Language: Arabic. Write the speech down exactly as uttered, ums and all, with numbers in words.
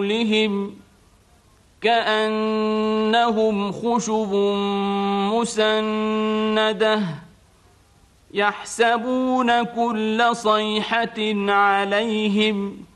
لهم كأنهم خشب مسندة يحسبون كل صيحة عليهم